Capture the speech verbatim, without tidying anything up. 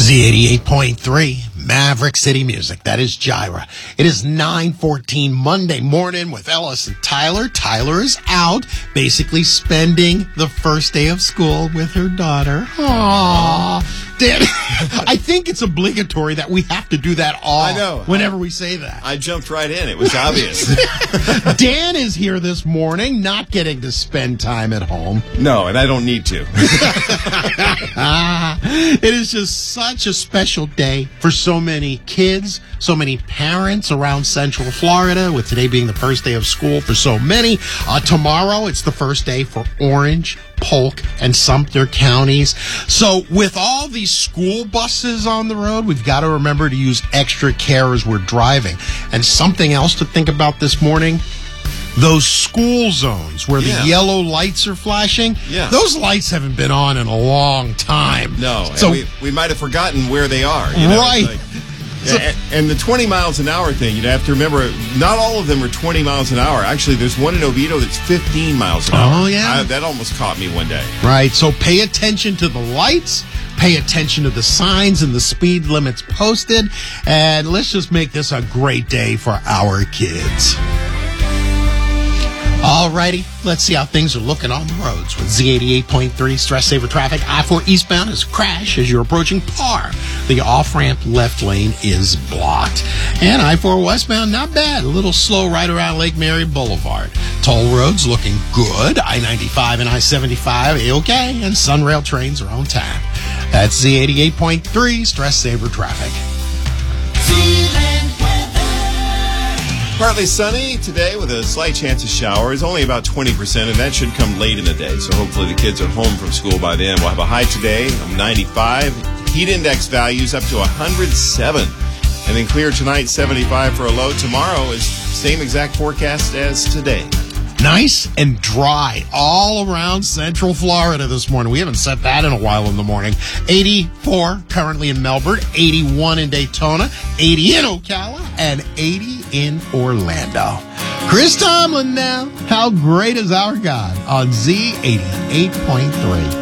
Z eighty-eight point three, Maverick City Music. That is Gyra. It is nine fourteen Monday morning with Ellis and Tyler. Tyler is out, basically spending the first day of school with her daughter. Aww. Dan, I think it's obligatory that we have to do that all I know. whenever we say that. I jumped right in. It was obvious. Dan is here this morning, not getting to spend time at home. No, and I don't need to. It is just such a special day for so many kids, so many parents around Central Florida, with today being the first day of school for so many. Uh, tomorrow, it's the first day for Orange, Polk, and Sumter counties. So with all these school buses on the road, we've got to remember to use extra care as we're driving. And something else to think about this morning, those school zones where the Yeah. yellow lights are flashing, Yeah. those lights haven't been on in a long time. No, So and we, we might have forgotten where they are. You know? Right. Like, yeah, and, and the twenty miles an hour thing, you have to remember, not all of them are twenty miles an hour. Actually, there's one in Oviedo that's fifteen miles an hour. Oh, yeah? I, that almost caught me one day. Right, so pay attention to the lights, pay attention to the signs and the speed limits posted, and let's just make this a great day for our kids. Alrighty, let's see how things are looking on the roads with Z eighty-eight point three Stress Saver Traffic. I four eastbound is crash as you're approaching Par. The off-ramp left lane is blocked. And I four westbound, not bad. A little slow right around Lake Mary Boulevard. Toll roads looking good. I ninety-five and I seventy-five, okay. And Sunrail trains are on time. That's Z eighty-eight point three Stress Saver Traffic. Partly sunny today with a slight chance of showers, only about twenty percent, and that should come late in the day. So hopefully the kids are home from school by then. We'll have a high today of ninety-five. Heat index values up to one hundred seven. And then clear tonight, seventy-five for a low. Tomorrow is same exact forecast as today. Nice and dry all around Central Florida this morning. We haven't set that in a while in the morning. eighty-four currently in Melbourne, eighty-one in Daytona, eighty in Ocala, and eighty in Orlando. Chris Tomlin now. How great is our God on Z eighty-eight point three.